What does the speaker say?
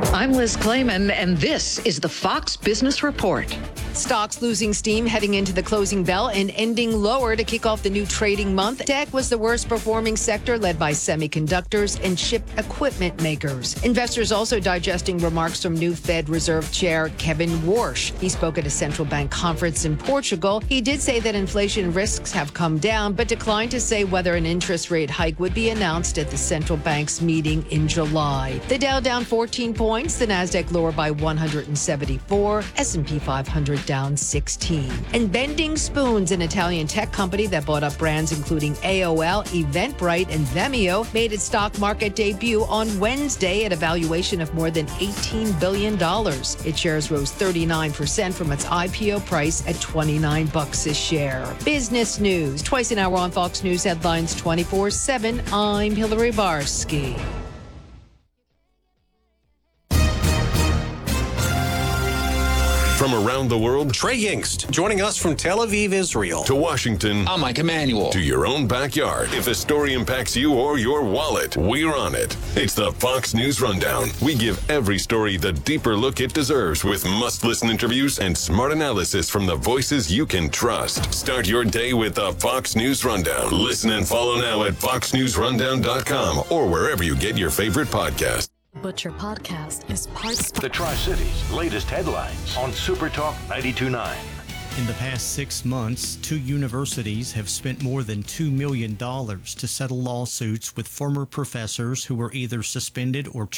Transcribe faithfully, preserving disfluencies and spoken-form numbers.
I'm Liz Clayman, and this is the Fox Business Report. Stocks losing steam heading into the closing bell and ending lower to kick off the new trading month. Tech was the worst performing sector, led by semiconductors and chip equipment makers. Investors also digesting remarks from new Fed Reserve Chair Kevin Warsh. He spoke at a central bank conference in Portugal. He did say that inflation risks have come down, but declined to say whether an interest rate hike would be announced at the central bank's meeting in July. The Dow down fourteen points, the Nasdaq lower by one hundred seventy-four, S and P five hundred down sixteen. And Bending Spoons, an Italian tech company that bought up brands including A O L, Eventbrite, and Vimeo, made its stock market debut on Wednesday at a valuation of more than eighteen billion dollars. Its shares rose thirty-nine percent from its I P O price at twenty-nine bucks a share. Business news, twice an hour on Fox News Headlines twenty-four seven. I'm Hillary Barsky. From around the world, Trey Yingst, joining us from Tel Aviv, Israel. To Washington. I'm Mike Emanuel. To your own backyard. If a story impacts you or your wallet, we're on it. It's the Fox News Rundown. We give every story the deeper look it deserves with must-listen interviews and smart analysis from the voices you can trust. Start your day with the Fox News Rundown. Listen and follow now at fox news rundown dot com or wherever you get your favorite podcast. Butcher Podcast is part The Tri-Cities' latest headlines on Super Talk ninety-two point nine. In the past six months, two universities have spent more than two million dollars to settle lawsuits with former professors who were either suspended or